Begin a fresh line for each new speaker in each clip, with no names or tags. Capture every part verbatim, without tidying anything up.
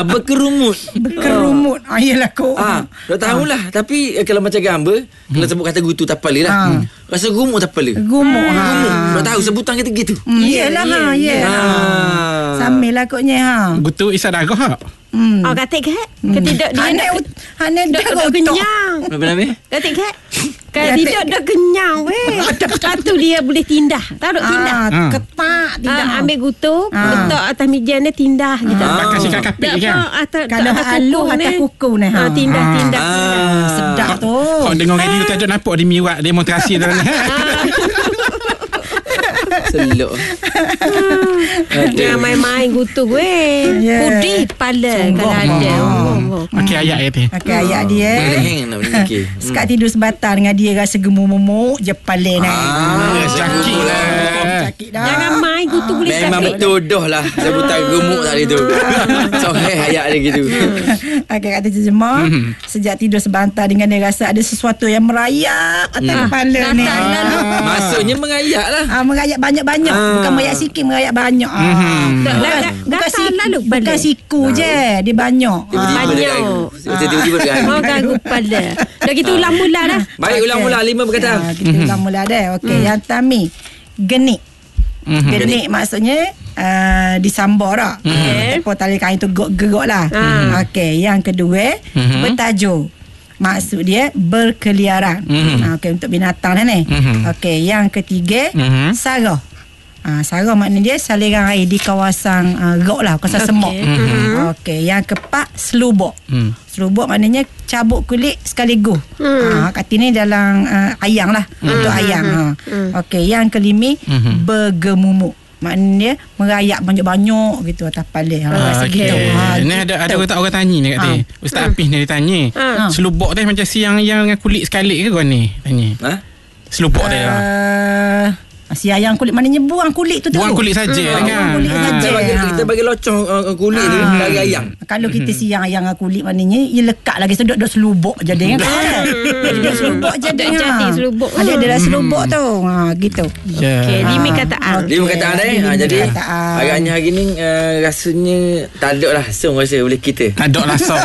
Ah, berkerumut.
Berkerumut. Ah, yelah kok.
Ah, dah tahulah. Tapi eh, kalau macam gambar, hmm. kalau sebut kata gutu tapal lah.
Ah.
Hmm. Rasa gumuk tapal.
Gumuk. Ha.
Gumuk. Dah tahu sebutan kita gitu.
Hmm, yelah ha, yelah.
Ah.
Sambil lah koknya ha.
Gutu isa darah ha.
Hmm. Oh, katik ke? Ketidak dia
Hane
nak
hane dah
dah kenyang.
Apa nama?
Katik ke? Kalau tidak dah kenyang weh. Satu dia boleh tindah. Tahu tak tindah?
Ah, ketak tindah.
Ah, ambil gutuk,
Ah.
letak atas meja ni tindah gitu.
Pakai sikat kapit kan.
Kalau aluh atas kuku ni ha.
Ah, tindah-tindah.
Ah.
Sedap tu.
Kau dengar radio tu ada nampak dia miwak demonstrasi tu.
Selok.
Jangan main-main gutuk weh.
Yeah.
Pudih kepala kalau ada. Oh.
Okey ayat kata.
Okey ayat dia.
Hang nak fikir.
Sekat tidur sebatang dengan dia rasa gemuk-memuk je kepala ni.
Ah,
sakit lah.
Sakit dah.
Jangan main gutuk boleh sakit.
Memang betul dah lah sebutan gemuk tadi tu. So hey ayat dia gitu.
Okey kata terjemah. Sejak tidur sebantar dengan dia rasa ada sesuatu yang merayak atas kepala ni.
Maksudnya mengayak lah.
Ah, merayak banyak-banyak.
Ah.
Bukan merayak sikit, merayak banyak. Ah.
Tak,
Bukan,
dah-
bukan,
gatal
si,
lalu
bukan
balik.
siku je. Dia banyak.
Tiba-tiba dia
banyak.
gagu. Tiba-tiba dia gagu.
Oh, gagu kepala. Dah kita ulang mula dah.
Baik ulang mula lima perkataan.
Ah, kita ulang mula dah. Okey, yang Tami. Genik. Genik maksudnya uh, disambar tak.
Okay.
Tepuk tali kain tu gerok lah.
Ah.
Okey, yang kedua bertajuk. Maksud dia berkeliaran. Ah, okey, untuk binatang lah ni. Okey, yang ketiga sarah. Ah, sarah maknanya dia saliran air di kawasan uh, rok lah, kawasan semak. Okey, yang keempat selubuk.
Hmm.
Selubuk maknanya cabut kulit sekaligus.
Hmm.
Ha, kat sini dalam uh, ayang lah. Untuk ayang. Ha. Okey, yang kelima bergemumuk. Maknanya merayak banyak-banyak gitu atas kepala. Ha, rasa
Okey.
gitu. Ha,
Ni ada ada orang tak orang tanya ni kat dia. Ustaz Apis ni dia tanya.
Ha.
Selubuk teh macam siang yang dengan kulit sekali ke kau ni? Tanya.
Ha?
Selubuk dia.
Uh, si ayang kulit maknanya buang kulit tu tu.
Buang kulit saja
Hmm,
kan.
buang kulit
Ha.
saja.
Kita bagi
Ha.
kita bagi locong uh, kulit tu dari ayam.
Kalau kita siang ayang dengan kulit maknanya ia lekat lagi sedut duk selubuk jadi kan. Jadi duk selubuk jadi.
Duk jadi selubuk.
Ada dalam selubuk tu. Ha gitu.
Ya.
Okey, lima kataan.
Okey.
Lima kataan dah.
lima
Ha, jadi
kataan.
agaknya hari ni uh, rasanya tak ada lah song rasa boleh kita.
Ada lasong.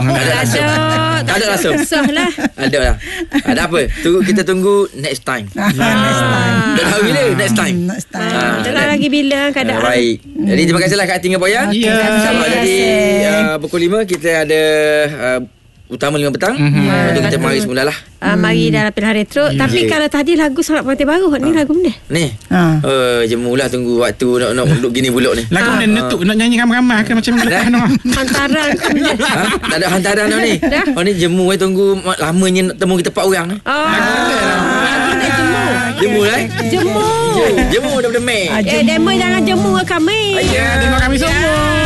Ada.
Tak ada langsung.
Sah lah.
Ada lah. Ada apa? Tunggu kita tunggu next time.
Next time.
Dah tahu bila next time.
Next time.
Ah,
Dengar lagi bila
Uh,
keadaan.
baik. Jadi terima kasihlah Kak Tinggal Poyan.
Okey,
Ya.
InsyaAllah
terima
jadi
kasih.
uh, pukul lima kita ada uh, utama lima petang. Lepas tu kita mari semula lah.
Uh, mari dalam pilihan retro. Tapi
Yeah.
kalau tadi lagu sangat pengantin baru, ni lagu mana?
Ni.
Ha.
Uh, jemulah tunggu waktu nak nak duduk gini pulak ni.
Lagu ni netuk nak nyanyi ramai-ramai ke macam mana?
Dah.
Hantaran ke benda?
Ha? Tak ada hantaran dah ni.
Dah.
Oh ni jemu eh tunggu ma- lamanya nak temu kita empat orang ni.
Oh, lagu nak jemur.
Jemu lah eh.
Jemur.
Jemu daripada Mek.
Eh, demo jangan jemur kami.
Ya.
Terima kami semua.